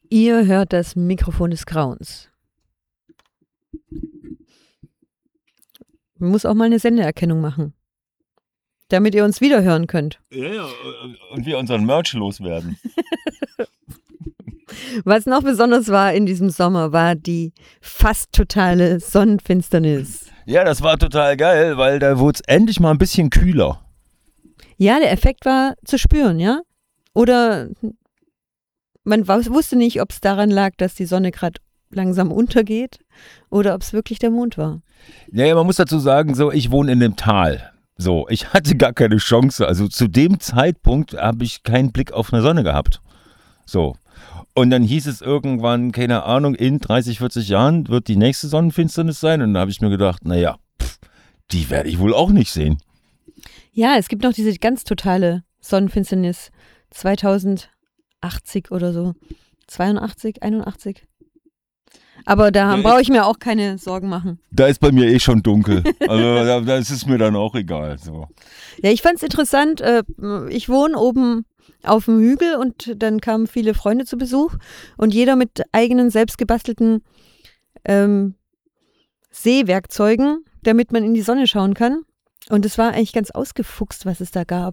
Ihr hört das Mikrofon des Grauens. Man muss auch mal eine Sendeerkennung machen, damit ihr uns wiederhören könnt. Ja, und wir unseren Merch loswerden. Was noch besonders war in diesem Sommer, war die fast totale Sonnenfinsternis. Ja, das war total geil, weil da wurde es endlich mal ein bisschen kühler. Ja, der Effekt war zu spüren, ja? Oder man wusste nicht, ob es daran lag, dass die Sonne gerade langsam untergeht oder ob es wirklich der Mond war. Ja, man muss dazu sagen, so, ich wohne in dem Tal. So, ich hatte gar keine Chance. Also zu dem Zeitpunkt habe ich keinen Blick auf eine Sonne gehabt. So. Und dann hieß es irgendwann, keine Ahnung, in 30, 40 Jahren wird die nächste Sonnenfinsternis sein. Und dann habe ich mir gedacht, naja, die werde ich wohl auch nicht sehen. Ja, es gibt noch diese ganz totale Sonnenfinsternis 2080 oder so. 82, 81. Aber da brauche ich mir auch keine Sorgen machen. Da ist bei mir eh schon dunkel. Also da ist es mir dann auch egal. So. Ja, ich fand es interessant. Ich wohne oben auf dem Hügel und dann kamen viele Freunde zu Besuch und jeder mit eigenen selbstgebastelten Sehwerkzeugen, damit man in die Sonne schauen kann. Und es war eigentlich ganz ausgefuchst, was es da gab.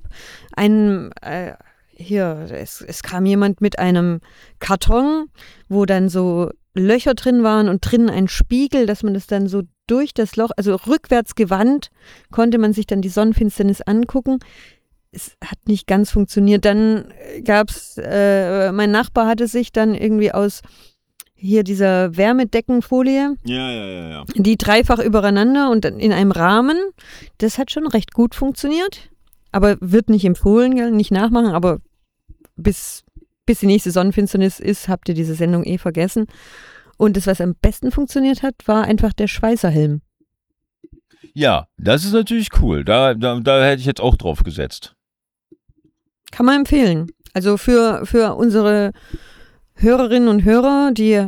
Es kam jemand mit einem Karton, wo dann so Löcher drin waren und drinnen ein Spiegel, dass man das dann so durch das Loch, also rückwärts gewandt, konnte man sich dann die Sonnenfinsternis angucken. Es hat nicht ganz funktioniert. Dann gab's, mein Nachbar hatte sich dann irgendwie aus hier dieser Wärmedeckenfolie, Ja. die dreifach übereinander und dann in einem Rahmen. Das hat schon recht gut funktioniert, aber wird nicht empfohlen, nicht nachmachen, aber bis die nächste Sonnenfinsternis ist, habt ihr diese Sendung vergessen. Und das, was am besten funktioniert hat, war einfach der Schweißerhelm. Ja, das ist natürlich cool. Da hätte ich jetzt auch drauf gesetzt. Kann man empfehlen. Also für unsere Hörerinnen und Hörer, die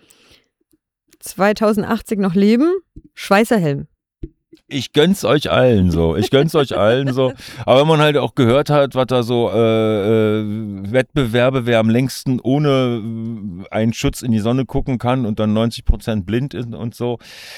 2080 noch leben, Schweißerhelm. Ich gönn's euch allen so. Aber wenn man halt auch gehört hat, was da so Wettbewerbe, wer am längsten ohne einen Schutz in die Sonne gucken kann und dann 90% blind ist und so.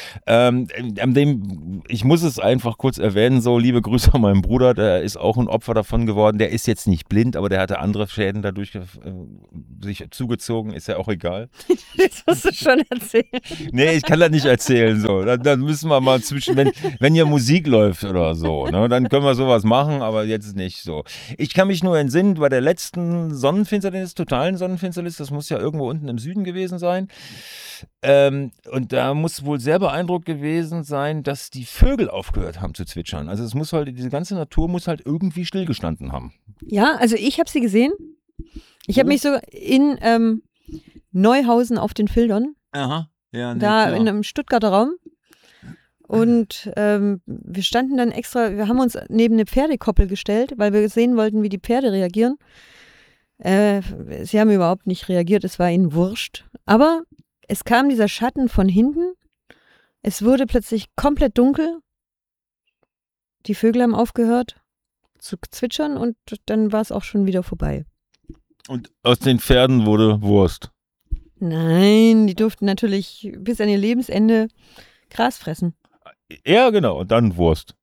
Ich muss es einfach kurz erwähnen, so liebe Grüße an meinen Bruder, der ist auch ein Opfer davon geworden. Der ist jetzt nicht blind, aber der hatte andere Schäden dadurch sich zugezogen, ist ja auch egal. Das musst du schon erzählen. Nee, ich kann das nicht erzählen. So. Dann müssen wir mal wenn hier Musik läuft oder so, ne, dann können wir sowas machen, aber jetzt nicht so. Ich kann mich nur entsinnen, bei der letzten totalen Sonnenfinsternis, das muss ja irgendwo unten im Süden gewesen sein. Und da muss wohl sehr beeindruckt gewesen sein, dass die Vögel aufgehört haben zu zwitschern. Also es muss halt, diese ganze Natur muss halt irgendwie stillgestanden haben. Ja, also ich habe sie gesehen. Ich habe mich so in Neuhausen auf den Fildern, Aha. Ja, in einem Stuttgarter Raum. Und wir standen dann wir haben uns neben eine Pferdekoppel gestellt, weil wir sehen wollten, wie die Pferde reagieren. Sie haben überhaupt nicht reagiert, es war ihnen wurscht. Aber es kam dieser Schatten von hinten, es wurde plötzlich komplett dunkel, die Vögel haben aufgehört zu zwitschern und dann war es auch schon wieder vorbei. Und aus den Pferden wurde Wurst. Nein, die durften natürlich bis an ihr Lebensende Gras fressen. Ja, genau, und dann Wurst.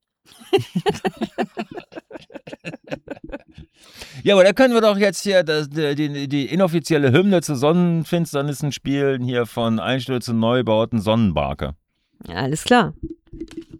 Ja, aber da können wir doch jetzt hier die inoffizielle Hymne zu Sonnenfinsternissen spielen, hier von Einstürzen, Neubauten, Sonnenbarke. Ja, alles klar.